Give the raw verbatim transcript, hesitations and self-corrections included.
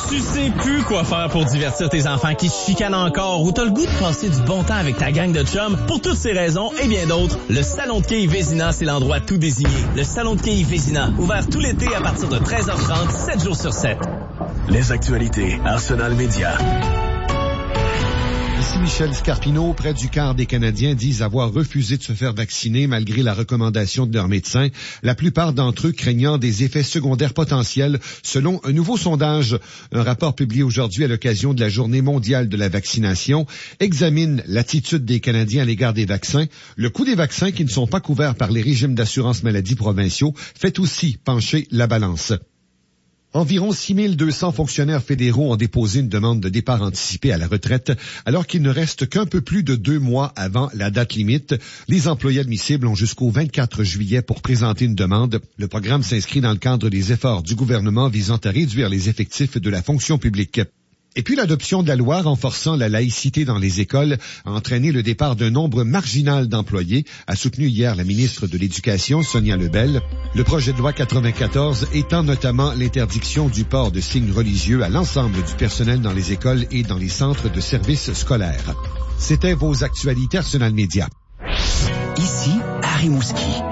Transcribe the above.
Tu sais plus quoi faire pour divertir tes enfants qui se chicanent encore ou t'as le goût de passer du bon temps avec ta gang de chums. Pour toutes ces raisons et bien d'autres, le Salon de quilles Vézina, c'est l'endroit tout désigné. Le Salon de quilles Vézina, ouvert tout l'été à partir de treize heures trente, sept jours sur sept. Les actualités Arsenal Média. Ici Michel Scarpino. Près du quart des Canadiens disent avoir refusé de se faire vacciner malgré la recommandation de leur médecin. La plupart d'entre eux craignant des effets secondaires potentiels, selon un nouveau sondage. Un rapport publié aujourd'hui à l'occasion de la Journée mondiale de la vaccination examine l'attitude des Canadiens à l'égard des vaccins. Le coût des vaccins qui ne sont pas couverts par les régimes d'assurance maladie provinciaux fait aussi pencher la balance. Environ six mille deux cents fonctionnaires fédéraux ont déposé une demande de départ anticipé à la retraite, alors qu'il ne reste qu'un peu plus de deux mois avant la date limite. Les employés admissibles ont jusqu'au vingt-quatre juillet pour présenter une demande. Le programme s'inscrit dans le cadre des efforts du gouvernement visant à réduire les effectifs de la fonction publique. Et puis l'adoption de la loi renforçant la laïcité dans les écoles a entraîné le départ d'un nombre marginal d'employés, a soutenu hier la ministre de l'Éducation, Sonia Lebel. Le projet de loi quatre-vingt-quatorze étend notamment l'interdiction du port de signes religieux à l'ensemble du personnel dans les écoles et dans les centres de services scolaires. C'était vos actualités Arsenal Média. Ici, Harry Mouski.